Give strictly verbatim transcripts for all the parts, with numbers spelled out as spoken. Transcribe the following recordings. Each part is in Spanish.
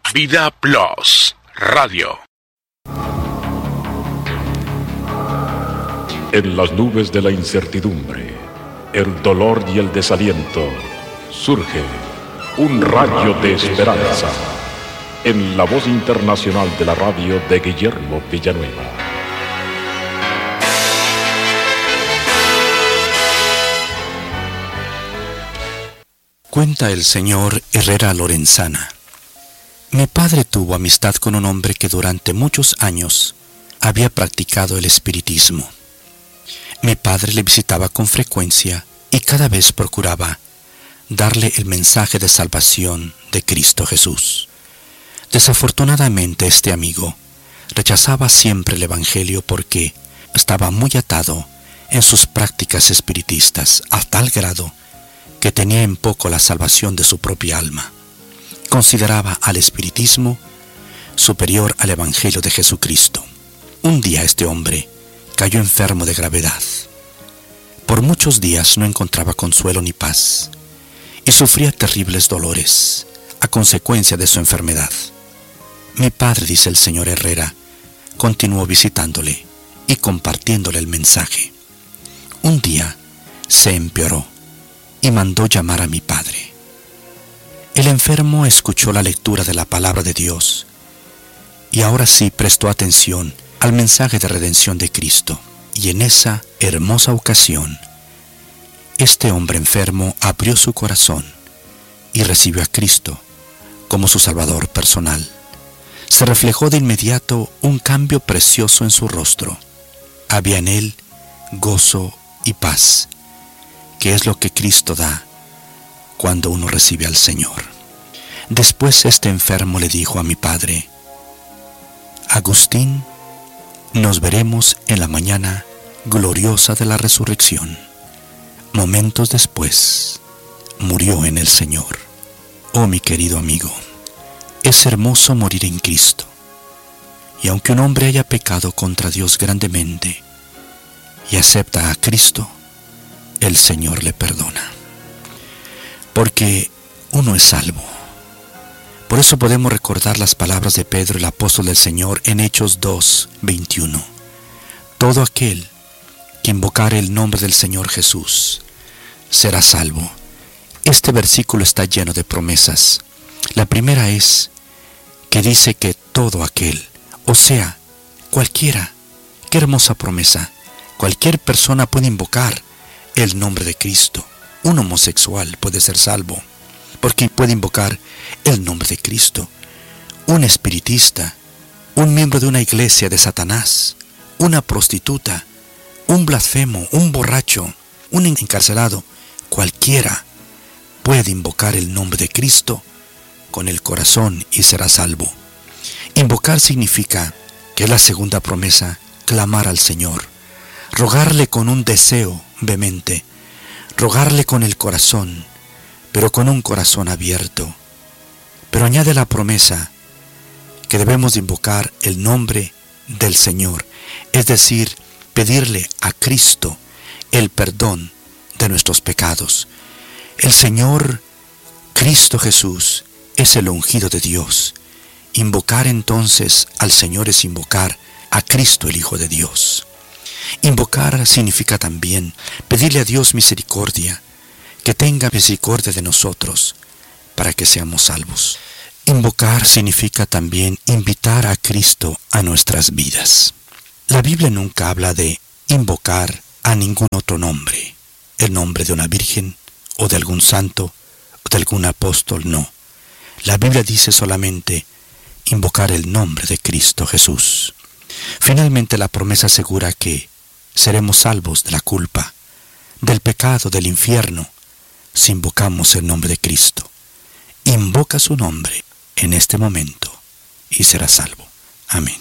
Vida Plus Radio. En las nubes de la incertidumbre, el dolor y el desaliento, surge un rayo de esperanza en la voz internacional de la radio de Guillermo Villanueva. Cuenta el señor Herrera Lorenzana. Mi padre tuvo amistad con un hombre que durante muchos años había practicado el espiritismo. Mi padre le visitaba con frecuencia y cada vez procuraba darle el mensaje de salvación de Cristo Jesús. Desafortunadamente este amigo rechazaba siempre el Evangelio porque estaba muy atado en sus prácticas espiritistas a tal grado que tenía en poco la salvación de su propia alma. Consideraba al espiritismo superior al Evangelio de Jesucristo. Un día este hombre cayó enfermo de gravedad. Por muchos días no encontraba consuelo ni paz y sufría terribles dolores a consecuencia de su enfermedad. Mi padre, dice el señor Herrera, continuó visitándole y compartiéndole el mensaje. Un día se empeoró y mandó llamar a mi padre. El enfermo escuchó la lectura de la palabra de Dios y ahora sí prestó atención al mensaje de redención de Cristo. Y en esa hermosa ocasión, este hombre enfermo abrió su corazón y recibió a Cristo como su Salvador personal. Se reflejó de inmediato un cambio precioso en su rostro. Había en él gozo y paz, que es lo que Cristo da cuando uno recibe al Señor. Después este enfermo le dijo a mi padre: Agustín, nos veremos en la mañana gloriosa de la resurrección. Momentos después, murió en el Señor. Oh, mi querido amigo, es hermoso morir en Cristo. Y aunque un hombre haya pecado contra Dios grandemente y acepta a Cristo, el Señor le perdona. Porque uno es salvo. Por eso podemos recordar las palabras de Pedro, el apóstol del Señor, en Hechos dos, veintiuno. Todo aquel que invocare el nombre del Señor Jesús será salvo. Este versículo está lleno de promesas. La primera es que dice que todo aquel, o sea, cualquiera, qué hermosa promesa, cualquier persona puede invocar el nombre de Cristo. Un homosexual puede ser salvo porque puede invocar el nombre de Cristo. Un espiritista, un miembro de una iglesia de Satanás, una prostituta, un blasfemo, un borracho, un encarcelado, cualquiera puede invocar el nombre de Cristo con el corazón y será salvo. Invocar significa, que es la segunda promesa, clamar al Señor, rogarle con un deseo vehemente, rogarle con el corazón, pero con un corazón abierto. Pero añade la promesa que debemos invocar el nombre del Señor, es decir, pedirle a Cristo el perdón de nuestros pecados. El Señor Cristo Jesús es el ungido de Dios. Invocar entonces al Señor es invocar a Cristo, el Hijo de Dios. Invocar significa también pedirle a Dios misericordia, que tenga misericordia de nosotros para que seamos salvos. Invocar significa también invitar a Cristo a nuestras vidas. La Biblia nunca habla de invocar a ningún otro nombre, el nombre de una virgen o de algún santo o de algún apóstol, no. La Biblia dice solamente invocar el nombre de Cristo Jesús. Finalmente la promesa asegura que seremos salvos de la culpa, del pecado, del infierno, si invocamos el nombre de Cristo. Invoca su nombre en este momento y serás salvo. Amén.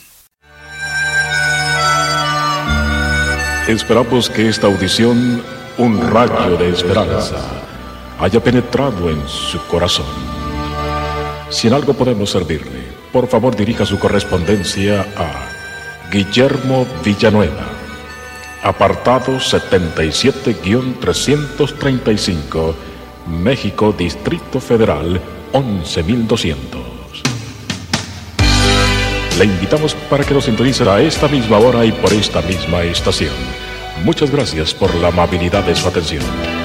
Esperamos que esta audición, un rayo de esperanza, haya penetrado en su corazón. Si en algo podemos servirle, por favor dirija su correspondencia a Guillermo Villanueva, apartado setenta y siete trescientos treinta y cinco, México, Distrito Federal, once mil doscientos. Le invitamos para que nos sintonice a esta misma hora y por esta misma estación. Muchas gracias por la amabilidad de su atención.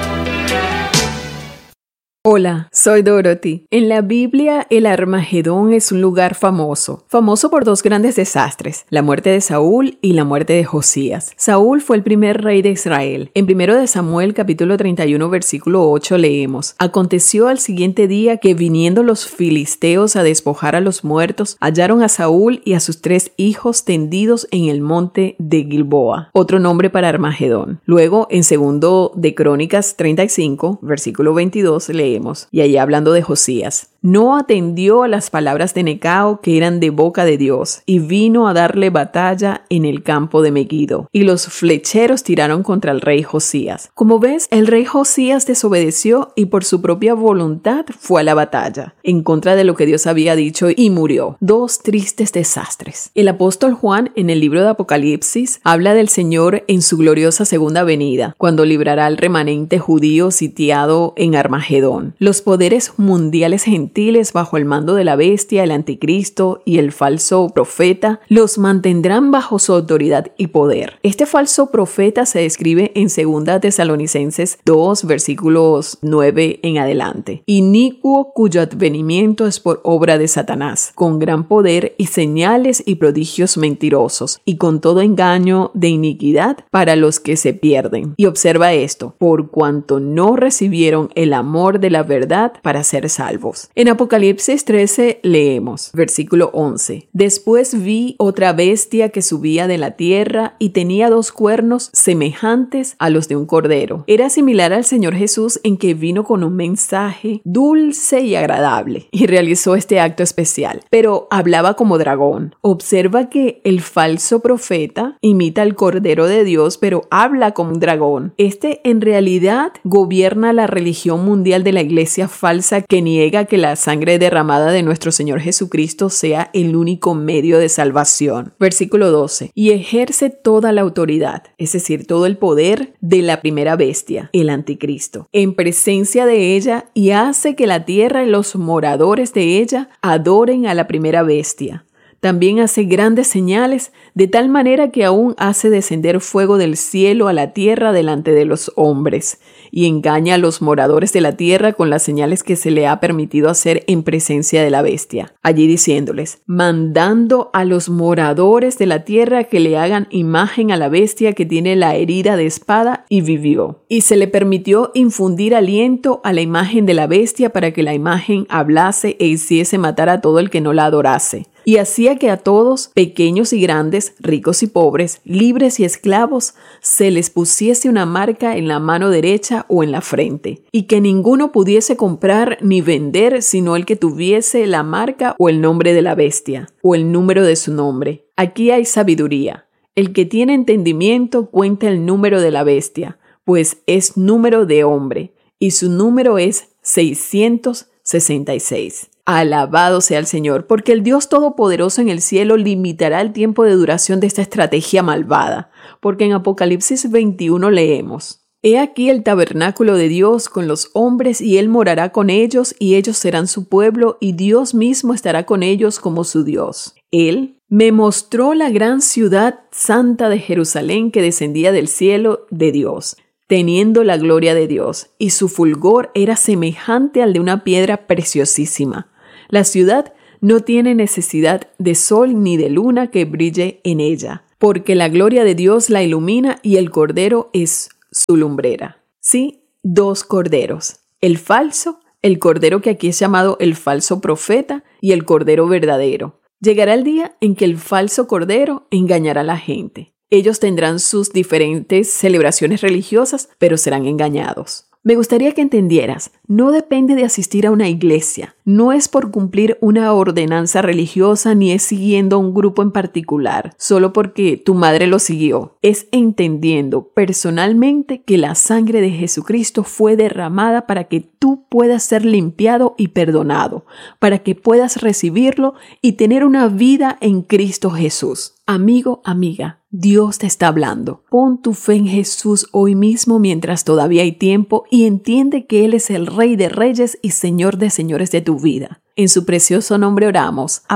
Hola, soy Dorothy. En la Biblia, el Armagedón es un lugar famoso, famoso por dos grandes desastres, la muerte de Saúl y la muerte de Josías. Saúl fue el primer rey de Israel. En primero de Samuel, capítulo treinta y uno, versículo ocho, leemos: Aconteció al siguiente día que, viniendo los filisteos a despojar a los muertos, hallaron a Saúl y a sus tres hijos tendidos en el monte de Gilboa, otro nombre para Armagedón. Luego, en segundo de Crónicas treinta y cinco, versículo veintidós, leemos: y allí hablando de Josías, no atendió a las palabras de Necao que eran de boca de Dios, y vino a darle batalla en el campo de Megiddo, y los flecheros tiraron contra el rey Josías. Como ves, el rey Josías desobedeció y por su propia voluntad fue a la batalla, en contra de lo que Dios había dicho, y murió. Dos tristes desastres. El apóstol Juan, en el libro de Apocalipsis, habla del Señor en su gloriosa segunda venida, cuando librará al remanente judío sitiado en Armagedón. Los poderes mundiales gentiles bajo el mando de la bestia, el anticristo y el falso profeta los mantendrán bajo su autoridad y poder. Este falso profeta se describe en segunda Tesalonicenses dos, versículos nueve en adelante. Inicuo, cuyo advenimiento es por obra de Satanás, con gran poder y señales y prodigios mentirosos, y con todo engaño de iniquidad para los que se pierden. Y observa esto: por cuanto no recibieron el amor de la verdad para ser salvos. En Apocalipsis trece leemos, versículo once: Después vi otra bestia que subía de la tierra y tenía dos cuernos semejantes a los de un cordero. Era similar al Señor Jesús en que vino con un mensaje dulce y agradable y realizó este acto especial, pero hablaba como dragón. Observa que el falso profeta imita al Cordero de Dios, pero habla como un dragón. Este en realidad gobierna la religión mundial de la iglesia falsa que niega que la sangre derramada de nuestro Señor Jesucristo sea el único medio de salvación. Versículo doce: Y ejerce toda la autoridad, es decir, todo el poder de la primera bestia, el anticristo, en presencia de ella, y hace que la tierra y los moradores de ella adoren a la primera bestia. También hace grandes señales, de tal manera que aún hace descender fuego del cielo a la tierra delante de los hombres, y engaña a los moradores de la tierra con las señales que se le ha permitido hacer en presencia de la bestia. Allí diciéndoles, mandando a los moradores de la tierra que le hagan imagen a la bestia que tiene la herida de espada y vivió. Y se le permitió infundir aliento a la imagen de la bestia para que la imagen hablase e hiciese matar a todo el que no la adorase. Y hacía que a todos, pequeños y grandes, ricos y pobres, libres y esclavos, se les pusiese una marca en la mano derecha o en la frente, y que ninguno pudiese comprar ni vender sino el que tuviese la marca o el nombre de la bestia, o el número de su nombre. Aquí hay sabiduría. El que tiene entendimiento cuenta el número de la bestia, pues es número de hombre, y su número es seiscientos sesenta y seis. Alabado sea el Señor, porque el Dios Todopoderoso en el cielo limitará el tiempo de duración de esta estrategia malvada, porque en Apocalipsis veintiuno leemos, He aquí el tabernáculo de Dios con los hombres, y Él morará con ellos, y ellos serán su pueblo, y Dios mismo estará con ellos como su Dios. Él me mostró la gran ciudad santa de Jerusalén que descendía del cielo de Dios, teniendo la gloria de Dios, y su fulgor era semejante al de una piedra preciosísima. La ciudad no tiene necesidad de sol ni de luna que brille en ella, porque la gloria de Dios la ilumina y el cordero es su lumbrera. Sí, dos corderos, el falso, el cordero que aquí es llamado el falso profeta, y el cordero verdadero. Llegará el día en que el falso cordero engañará a la gente. Ellos tendrán sus diferentes celebraciones religiosas, pero serán engañados. Me gustaría que entendieras, no depende de asistir a una iglesia, no es por cumplir una ordenanza religiosa ni es siguiendo a un grupo en particular, solo porque tu madre lo siguió. Es entendiendo personalmente que la sangre de Jesucristo fue derramada para que tú puedas ser limpiado y perdonado, para que puedas recibirlo y tener una vida en Cristo Jesús. Amigo, amiga, Dios te está hablando. Pon tu fe en Jesús hoy mismo mientras todavía hay tiempo y entiende que Él es el Rey de Reyes y Señor de Señores de tu vida. En su precioso nombre oramos. Amén.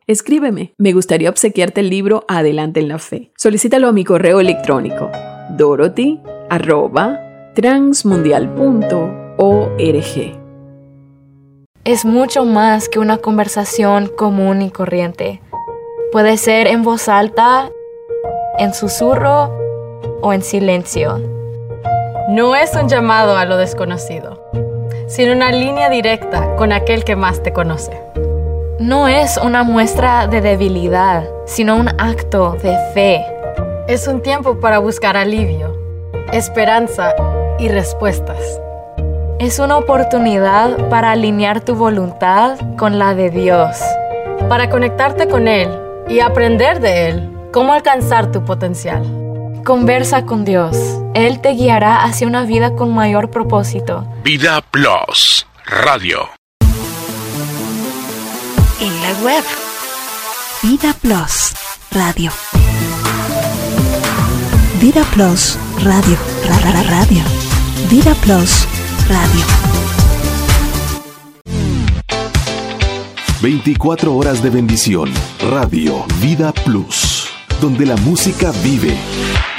Escríbeme, me gustaría obsequiarte el libro Adelante en la Fe. Solicítalo a mi correo electrónico dorothy arroba transmundial punto org. Es mucho más que una conversación común y corriente. Puede ser en voz alta, en susurro o en silencio. No es un llamado a lo desconocido, sino una línea directa con aquel que más te conoce. No es una muestra de debilidad, sino un acto de fe. Es un tiempo para buscar alivio, esperanza y respuestas. Es una oportunidad para alinear tu voluntad con la de Dios. Para conectarte con Él y aprender de Él cómo alcanzar tu potencial. Conversa con Dios. Él te guiará hacia una vida con mayor propósito. Vida Plus Radio. En la web Vida Plus Radio. Vida Plus Radio. Ra, ra, ra, radio. Vida Plus Radio. veinticuatro horas de bendición. Radio Vida Plus, donde la música vive.